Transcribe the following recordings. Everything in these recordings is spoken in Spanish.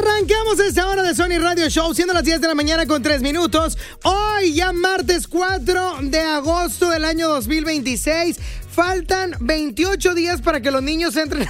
Arrancamos esta hora de Sony Radio Show, siendo las 10 de la mañana con 3 minutos. Hoy ya martes 4 de agosto del año 2026. Faltan 28 días para que los niños entren.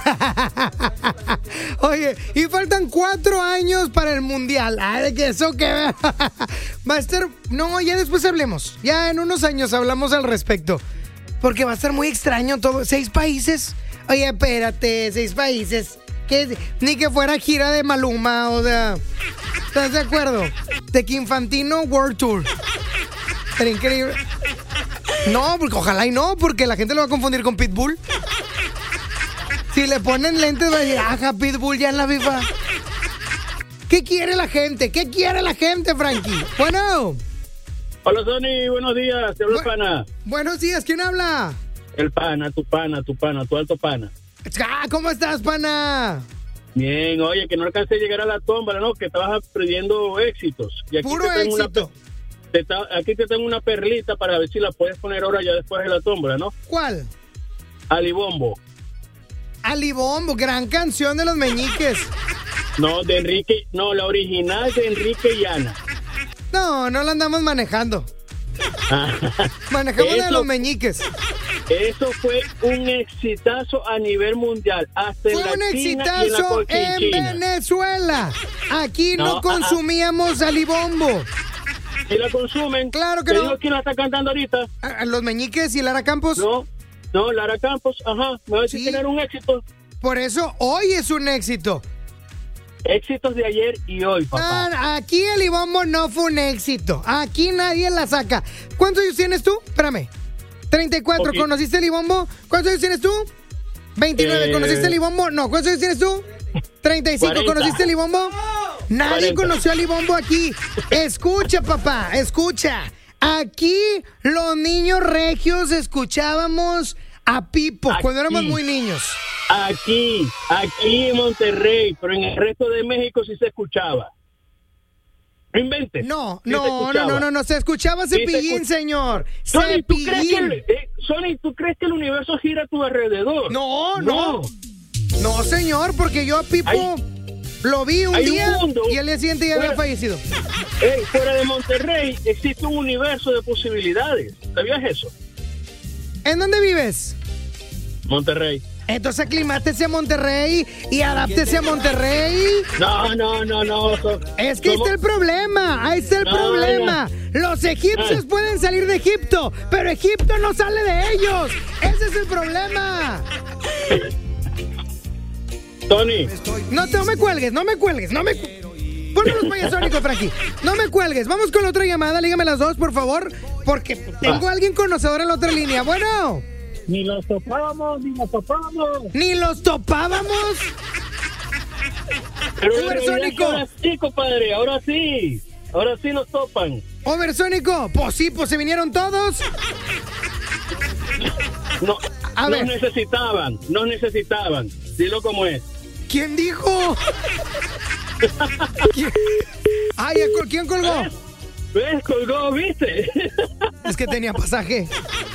Oye, y faltan 4 años para el mundial. Ay, que eso que va a estar. No, ya después hablemos. Ya en unos años hablamos al respecto. Porque va a estar muy extraño todo. 6 países. Oye, espérate, 6 países. Ni que fuera gira de Maluma, o sea, ¿estás de acuerdo? De que Infantino World Tour. Sería increíble. No, porque ojalá y no, porque la gente lo va a confundir con Pitbull. Si le ponen lentes va a decir, ajá, Pitbull ya en la FIFA. ¿Qué quiere la gente? ¿Qué quiere la gente, Frankie? Bueno. Hola, Sony, buenos días, te hablo el pana. Buenos días, ¿quién habla? El pana, tu alto pana. ¿Cómo estás, pana? Bien, oye, que no alcancé a llegar a la tómbola, ¿no? Que estabas perdiendo éxitos. Y aquí puro éxito. Aquí te tengo una perlita para ver si la puedes poner ahora ya después de la tómbola, ¿no? ¿Cuál? Alibombo. Alibombo, gran canción de los Meñiques. No, de Enrique, no, la original de Enrique y Ana. No la andamos manejando. Manejamos de los Meñiques. Eso fue un exitazo a nivel mundial. Hasta fue en un la exitazo en Venezuela. Aquí no consumíamos alibombo. ¿Y la consumen? Claro que no. Digo, ¿quién la está cantando ahorita? ¿Los Meñiques y Lara Campos? No, Lara Campos, ajá. Me va a decir tener un éxito. Por eso hoy es un éxito. Éxitos de ayer y hoy, papá. Aquí el Ibombo no fue un éxito. Aquí nadie la saca. ¿Cuántos años tienes tú? Espérame. 34. Okay. ¿Conociste el Ibombo? ¿Cuántos años tienes tú? 29. ¿Conociste el Ibombo? No. ¿Cuántos años tienes tú? 35. 40. ¿Conociste el Ibombo? Nadie 40. Conoció al Ibombo aquí. Escucha, papá. Escucha. Aquí los niños regios escuchábamos a Pipo cuando éramos muy niños. Aquí en Monterrey, pero en el resto de México sí se escuchaba. No inventes. No, se escuchaba Cepillín, señor. Sony, ¿tú crees que el universo gira a tu alrededor? No, señor, porque yo a Pipo lo vi un día y al día siguiente ya había fallecido. Fuera de Monterrey existe un universo de posibilidades. ¿Sabías eso? ¿En dónde vives? Monterrey. Entonces aclimátese a Monterrey y adáptese a Monterrey. No. Es que ahí está el problema. Los egipcios pueden salir de Egipto, pero Egipto no sale de ellos. Ese es el problema. Tony. No me cuelgues. Ponme los payasónicos, Frankie. No me cuelgues. Vamos con la otra llamada. Lígame las dos, por favor. Porque tengo a alguien conocedor en la otra línea. Bueno. Ni los topábamos. ¿Ni los topábamos? Pero Oversónico. Ahora sí, compadre. Ahora sí nos topan. Oversónico. Pues sí, se vinieron todos. No, nos necesitaban. Dilo como es. ¿Quién dijo? ¿Quién colgó? ¿Ves? Colgó, ¿viste? Es que tenía pasaje.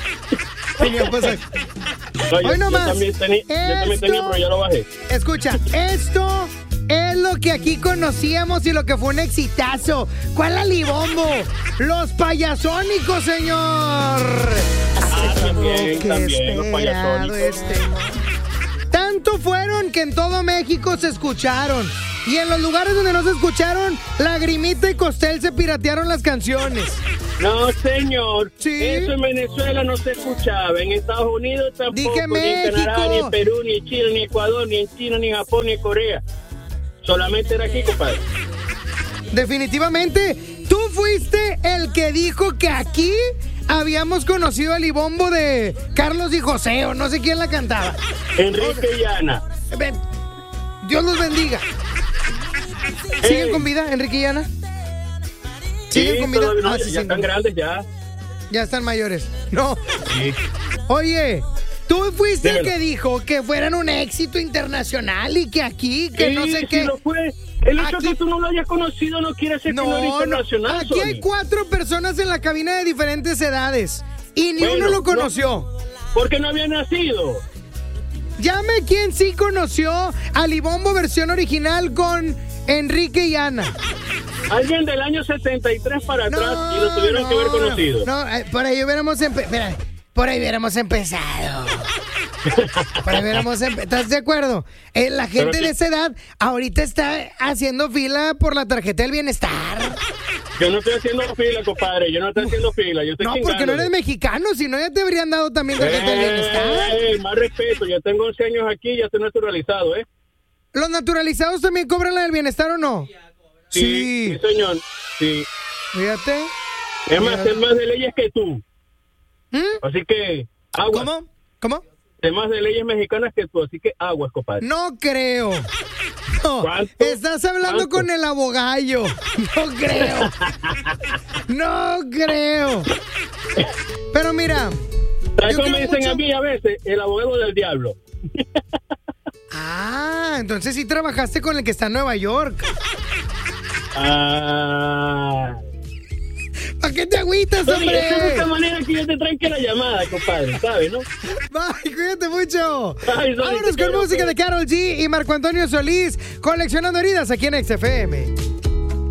Hoy nomás. Yo también tenía, pero ya lo bajé. Escucha, esto es lo que aquí conocíamos y lo que fue un exitazo. ¿Cuál alibombo? Los payasónicos, señor. También, los payasónicos. Tanto fueron que en todo México se escucharon. Y en los lugares donde no se escucharon, Lagrimita y Costel se piratearon las canciones. No, señor. ¿Sí? Eso en Venezuela no se escuchaba. En Estados Unidos tampoco. Dije ni en Canadá, ni en Perú, ni en Chile, ni en Ecuador, ni en China, ni en Japón, ni en Corea. Solamente era aquí, compadre. Definitivamente, tú fuiste el que dijo que aquí habíamos conocido el Ibombo de Carlos y José, o no sé quién la cantaba. Enrique y Ana. Dios los bendiga. ¿Siguen con vida, Enrique y Ana? ¿Siguen con vida? No, ya están grandes, ya. Ya están mayores. No. Sí. Oye, tú fuiste el que dijo que fueran un éxito internacional y que aquí, que no sé qué. Lo fue. El hecho de que tú no lo hayas conocido no quiere decir que no era internacional. Aquí hay 4 personas en la cabina de diferentes edades y ni uno lo conoció. Porque no había nacido. Llame quien sí conoció a Libombo versión original con Enrique y Ana. Alguien del año 73 para atrás y lo tuvieron que haber conocido. No, por ahí hubiéramos empezado. Por ahí hubiéramos empezado. ¿Estás de acuerdo? La gente de esa edad ahorita está haciendo fila por la tarjeta del bienestar. Yo no estoy haciendo fila, compadre. Yo estoy no, porque no eres mexicano, si no ya te habrían dado también tarjeta del bienestar. Más respeto, ya tengo 11 años aquí y ya estoy naturalizado, ¿eh? ¿Los naturalizados también cobran la del bienestar o no? Sí, señor, sí. Fíjate. Es más, sé más de leyes que tú. Así que, agua. ¿Cómo? Sé más de leyes mexicanas que tú, así que aguas, compadre. No creo. No, estás hablando con el abogallo. No creo. Pero mira. ¿Sabes cómo me dicen a mí a veces? El abogado del diablo. Entonces sí trabajaste con el que está en Nueva York. ¿Para qué te agüitas, hombre? De esta manera que yo te tranque la llamada, compadre, ¿sabes, no? Bye, cuídate mucho. Bye, vámonos con música de Karol G y Marco Antonio Solís, coleccionando heridas aquí en XFM.